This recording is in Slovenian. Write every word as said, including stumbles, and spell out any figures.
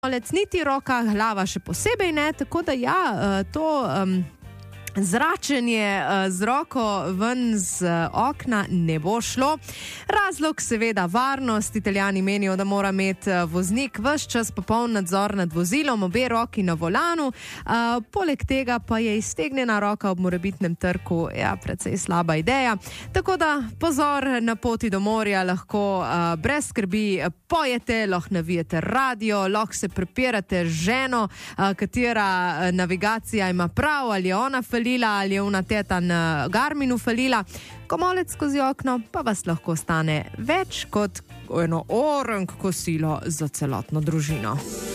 komolec, niti roka, glava še posebej ne, tako da ja, to... Um, Zračenje z roko ven z okna ne bo šlo. Razlog seveda varnost. Italijani menijo, da mora imeti voznik ves čas popoln nadzor nad vozilom, obe roki na volanu. Uh, poleg tega pa je iztegnjena roka ob morebitnem trku ja, precej slaba ideja. Tako da pozor na poti do morja, lahko uh, brez skrbi pojete, lahko navijete radio, lahko se prepirate z ženo, uh, katera navigacija ima prav, ali je ona falila, ali je una teta na Garminu falila. Komolec skozi okno pa vas lahko stane več kot eno orenk kosilo za celotno družino.